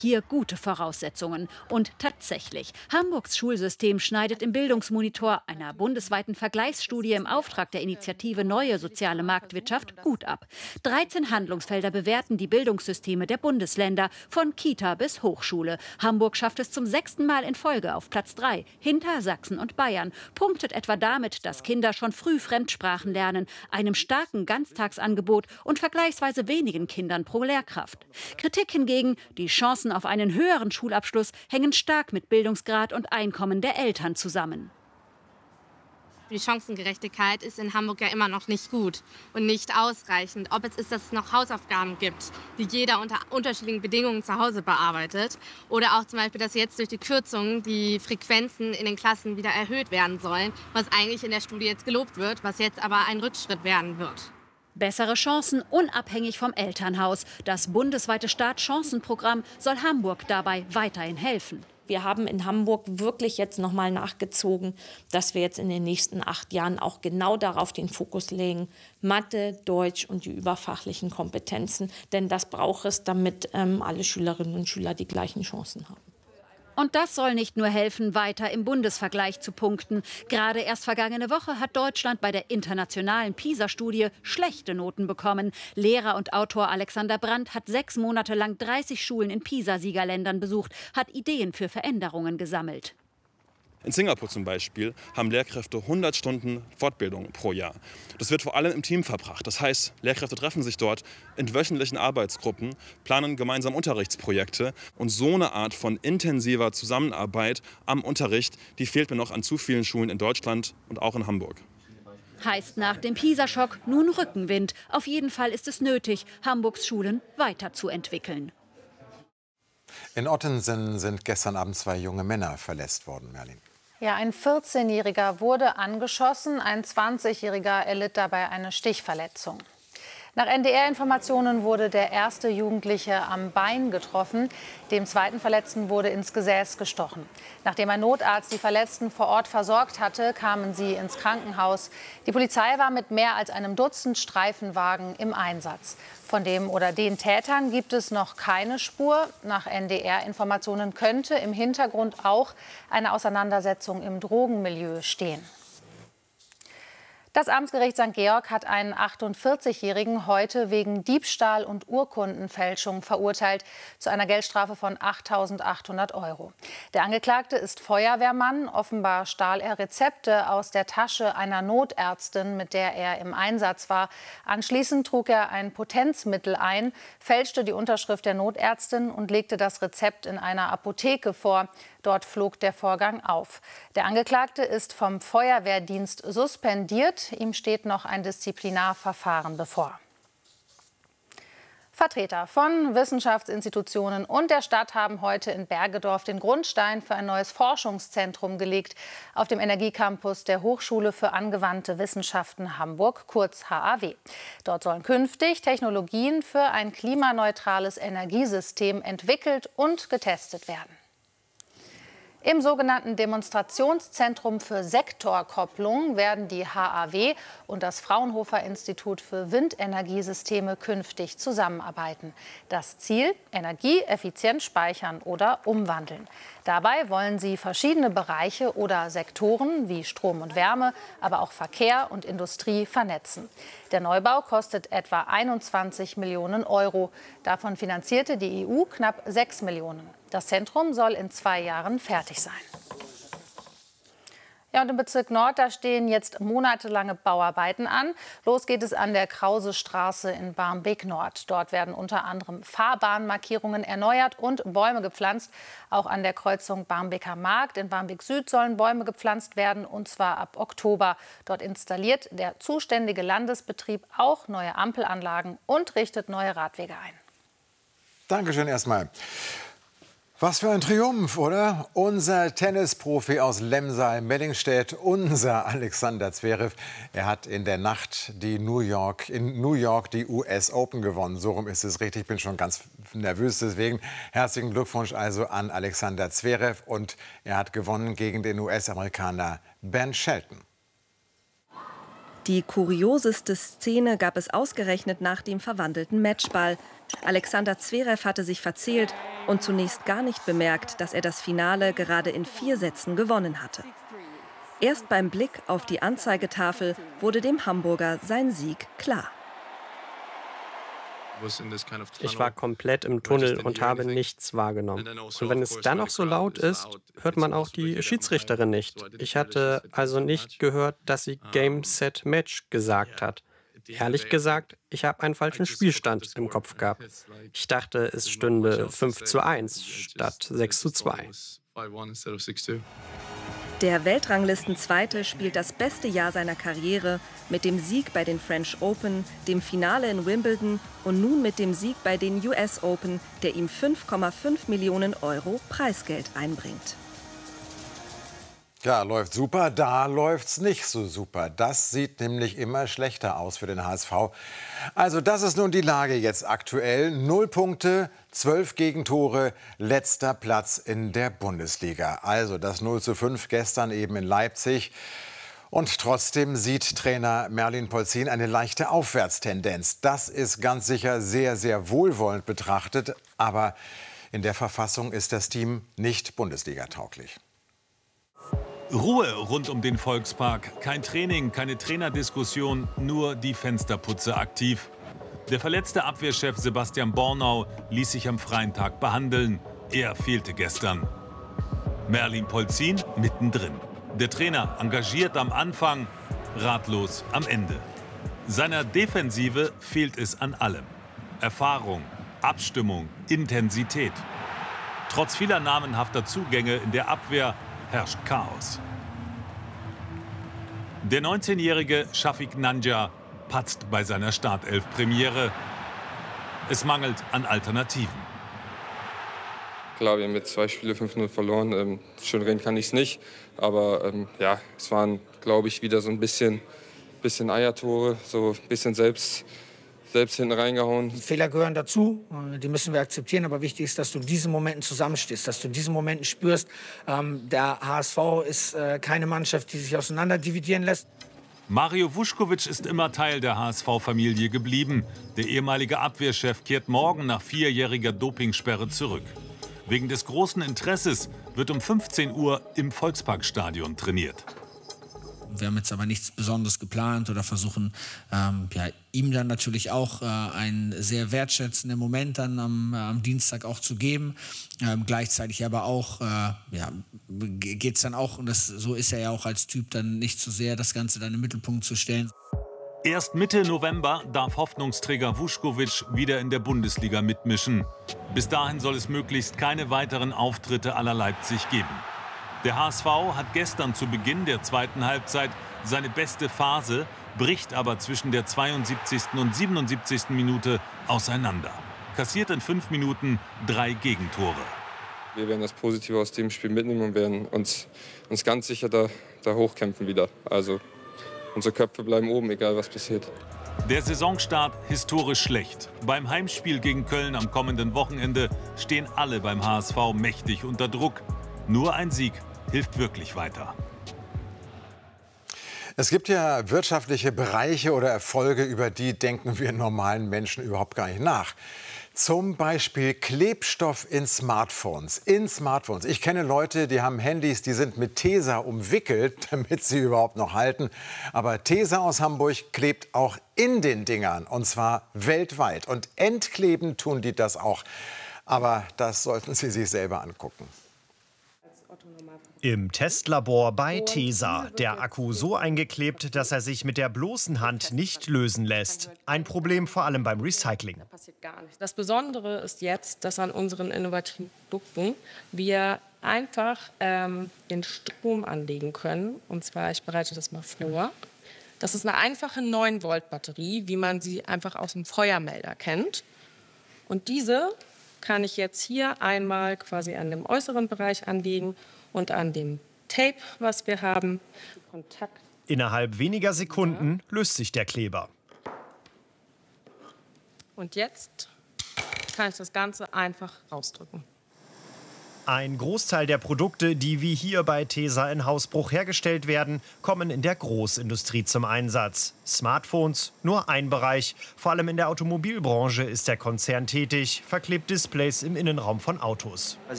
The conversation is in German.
Hier gute Voraussetzungen. Und tatsächlich, Hamburgs Schulsystem schneidet im Bildungsmonitor, einer bundesweiten Vergleichsstudie im Auftrag der Initiative Neue Soziale Marktwirtschaft, gut ab. 13 Handlungsfelder bewerten die Bildungssysteme der Bundesländer, von Kita bis Hochschule. Hamburg schafft es zum 6. Mal in Folge auf Platz 3, hinter Sachsen und Bayern. Punktet etwa damit, dass Kinder schon früh Fremdsprachen lernen, einem starken Ganztagsangebot und vergleichsweise wenigen Kindern pro Lehrkraft. Kritik hingegen, die Chancen auf einen höheren Schulabschluss hängen stark mit Bildungsgrad und Einkommen der Eltern zusammen. Die Chancengerechtigkeit ist in Hamburg ja immer noch nicht gut und nicht ausreichend. Ob es ist, dass es noch Hausaufgaben gibt, die jeder unter unterschiedlichen Bedingungen zu Hause bearbeitet. Oder auch zum Beispiel, dass jetzt durch die Kürzungen die Frequenzen in den Klassen wieder erhöht werden sollen, was eigentlich in der Studie jetzt gelobt wird, was jetzt aber ein Rückschritt werden wird. Bessere Chancen unabhängig vom Elternhaus. Das bundesweite Startchancenprogramm soll Hamburg dabei weiterhin helfen. Wir haben in Hamburg wirklich jetzt noch mal nachgezogen, dass wir jetzt in den nächsten 8 Jahren auch genau darauf den Fokus legen. Mathe, Deutsch und die überfachlichen Kompetenzen. Denn das braucht es, damit alle Schülerinnen und Schüler die gleichen Chancen haben. Und das soll nicht nur helfen, weiter im Bundesvergleich zu punkten. Gerade erst vergangene Woche hat Deutschland bei der internationalen PISA-Studie schlechte Noten bekommen. Lehrer und Autor Alexander Brandt hat 6 Monate lang 30 Schulen in PISA-Siegerländern besucht, hat Ideen für Veränderungen gesammelt. In Singapur zum Beispiel haben Lehrkräfte 100 Stunden Fortbildung pro Jahr. Das wird vor allem im Team verbracht. Das heißt, Lehrkräfte treffen sich dort in wöchentlichen Arbeitsgruppen, planen gemeinsam Unterrichtsprojekte. Und so eine Art von intensiver Zusammenarbeit am Unterricht, die fehlt mir noch an zu vielen Schulen in Deutschland und auch in Hamburg. Heißt nach dem PISA-Schock nun Rückenwind. Auf jeden Fall ist es nötig, Hamburgs Schulen weiterzuentwickeln. In Ottensen sind gestern Abend 2 junge Männer verletzt worden, Merlin. Ja, ein 14-Jähriger wurde angeschossen, ein 20-Jähriger erlitt dabei eine Stichverletzung. Nach NDR-Informationen wurde der erste Jugendliche am Bein getroffen. Dem zweiten Verletzten wurde ins Gesäß gestochen. Nachdem ein Notarzt die Verletzten vor Ort versorgt hatte, kamen sie ins Krankenhaus. Die Polizei war mit mehr als einem Dutzend Streifenwagen im Einsatz. Von dem oder den Tätern gibt es noch keine Spur. Nach NDR-Informationen könnte im Hintergrund auch eine Auseinandersetzung im Drogenmilieu stehen. Das Amtsgericht St. Georg hat einen 48-Jährigen heute wegen Diebstahl und Urkundenfälschung verurteilt zu einer Geldstrafe von 8.800 €. Der Angeklagte ist Feuerwehrmann. Offenbar stahl er Rezepte aus der Tasche einer Notärztin, mit der er im Einsatz war. Anschließend trug er ein Potenzmittel ein, fälschte die Unterschrift der Notärztin und legte das Rezept in einer Apotheke vor. Dort flog der Vorgang auf. Der Angeklagte ist vom Feuerwehrdienst suspendiert. Ihm steht noch ein Disziplinarverfahren bevor. Vertreter von Wissenschaftsinstitutionen und der Stadt haben heute in Bergedorf den Grundstein für ein neues Forschungszentrum gelegt auf dem Energiecampus der Hochschule für angewandte Wissenschaften Hamburg, kurz HAW. Dort sollen künftig Technologien für ein klimaneutrales Energiesystem entwickelt und getestet werden. Im sogenannten Demonstrationszentrum für Sektorkopplung werden die HAW und das Fraunhofer-Institut für Windenergiesysteme künftig zusammenarbeiten. Das Ziel: Energie effizient speichern oder umwandeln. Dabei wollen sie verschiedene Bereiche oder Sektoren wie Strom und Wärme, aber auch Verkehr und Industrie vernetzen. Der Neubau kostet etwa 21 Millionen €. Davon finanzierte die EU knapp 6 Millionen. Das Zentrum soll in 2 Jahren fertig sein. Ja, und im Bezirk Nord, da stehen jetzt monatelange Bauarbeiten an. Los geht es an der Krause-Straße in Barmbek-Nord. Dort werden unter anderem Fahrbahnmarkierungen erneuert und Bäume gepflanzt. Auch an der Kreuzung Barmbeker Markt in Barmbek-Süd sollen Bäume gepflanzt werden, und zwar ab Oktober. Dort installiert der zuständige Landesbetrieb auch neue Ampelanlagen und richtet neue Radwege ein. Dankeschön erstmal. Was für ein Triumph, oder? Unser Tennisprofi aus Lemsal-Mellingstedt, unser Alexander Zverev, er hat in der Nacht in New York die US Open gewonnen. So rum ist es richtig, ich bin schon ganz nervös deswegen. Herzlichen Glückwunsch also an Alexander Zverev, und er hat gewonnen gegen den US-Amerikaner Ben Shelton. Die kurioseste Szene gab es ausgerechnet nach dem verwandelten Matchball. Alexander Zverev hatte sich verzählt und zunächst gar nicht bemerkt, dass er das Finale gerade in 4 Sätzen gewonnen hatte. Erst beim Blick auf die Anzeigetafel wurde dem Hamburger sein Sieg klar. Ich war komplett im Tunnel und habe nichts wahrgenommen. Und wenn es dann noch so laut ist, hört man auch die Schiedsrichterin nicht. Ich hatte also nicht gehört, dass sie Game, Set, Match gesagt hat. Ehrlich gesagt, ich habe einen falschen Spielstand im Kopf gehabt. Ich dachte, es stünde 5:1 statt 6:2. Der Weltranglistenzweite spielt das beste Jahr seiner Karriere mit dem Sieg bei den French Open, dem Finale in Wimbledon und nun mit dem Sieg bei den US Open, der ihm 5,5 Millionen € Preisgeld einbringt. Ja, läuft super, da läuft's nicht so super. Das sieht nämlich immer schlechter aus für den HSV. Also das ist nun die Lage jetzt aktuell. 0 Punkte, 12 Gegentore, letzter Platz in der Bundesliga. Also das 0:5 gestern eben in Leipzig. Und trotzdem sieht Trainer Merlin Polzin eine leichte Aufwärtstendenz. Das ist ganz sicher sehr, sehr wohlwollend betrachtet. Aber in der Verfassung ist das Team nicht Bundesliga-tauglich. Ruhe rund um den Volkspark. Kein Training, keine Trainerdiskussion, nur die Fensterputzer aktiv. Der verletzte Abwehrchef Sebastian Bornau ließ sich am freien Tag behandeln. Er fehlte gestern. Merlin Polzin mittendrin. Der Trainer engagiert am Anfang, ratlos am Ende. Seiner Defensive fehlt es an allem. Erfahrung, Abstimmung, Intensität. Trotz vieler namenhafter Zugänge in der Abwehr herrscht Chaos. Der 19-jährige Shafiq Nandja patzt bei seiner Startelf-Premiere. Es mangelt an Alternativen. Klar, wir haben jetzt 2 Spiele 5:0 verloren. Schön reden kann ich es nicht. Aber ja, es waren, glaube ich, wieder so ein bisschen Eiertore, so ein bisschen selbst hinten reingehauen. Fehler gehören dazu, die müssen wir akzeptieren. Aber wichtig ist, dass du in diesen Momenten zusammenstehst, dass du in diesen Momenten spürst, der HSV ist keine Mannschaft, die sich auseinanderdividieren lässt. Mario Vuskovic ist immer Teil der HSV-Familie geblieben. Der ehemalige Abwehrchef kehrt morgen nach 4-jähriger Dopingsperre zurück. Wegen des großen Interesses wird um 15 Uhr im Volksparkstadion trainiert. Wir haben jetzt aber nichts Besonderes geplant oder versuchen ihm dann natürlich auch einen sehr wertschätzenden Moment dann am Dienstag auch zu geben. Gleichzeitig aber auch geht es dann auch, und so ist er ja auch als Typ, dann nicht zu sehr das Ganze dann im Mittelpunkt zu stellen. Erst Mitte November darf Hoffnungsträger Vuskovic wieder in der Bundesliga mitmischen. Bis dahin soll es möglichst keine weiteren Auftritte à la Leipzig geben. Der HSV hat gestern zu Beginn der zweiten Halbzeit seine beste Phase, bricht aber zwischen der 72. und 77. Minute auseinander. Kassiert in 5 Minuten 3 Gegentore. Wir werden das Positive aus dem Spiel mitnehmen und werden uns ganz sicher da hochkämpfen wieder. Also unsere Köpfe bleiben oben, egal was passiert. Der Saisonstart historisch schlecht. Beim Heimspiel gegen Köln am kommenden Wochenende stehen alle beim HSV mächtig unter Druck. Nur ein Sieg hilft wirklich weiter. Es gibt ja wirtschaftliche Bereiche oder Erfolge, über die denken wir normalen Menschen überhaupt gar nicht nach. Zum Beispiel Klebstoff in Smartphones. Ich kenne Leute, die haben Handys, die sind mit Tesa umwickelt, damit sie überhaupt noch halten. Aber Tesa aus Hamburg klebt auch in den Dingern, und zwar weltweit. Und entkleben tun die das auch. Aber das sollten Sie sich selber angucken. Im Testlabor bei Tesa. Der Akku so eingeklebt, dass er sich mit der bloßen Hand nicht lösen lässt. Ein Problem vor allem beim Recycling. Das Besondere ist jetzt, dass an unseren innovativen Produkten wir einfach den Strom anlegen können. Und zwar, ich bereite das mal vor. Das ist eine einfache 9-Volt-Batterie, wie man sie einfach aus dem Feuermelder kennt. Und diese kann ich jetzt hier einmal quasi an dem äußeren Bereich anlegen und an dem Tape, was wir haben. Innerhalb weniger Sekunden löst sich der Kleber. Und jetzt kann ich das Ganze einfach rausdrücken. Ein Großteil der Produkte, die wie hier bei Tesa in Hausbruch hergestellt werden, kommen in der Großindustrie zum Einsatz. Smartphones, nur ein Bereich. Vor allem in der Automobilbranche ist der Konzern tätig, verklebt Displays im Innenraum von Autos.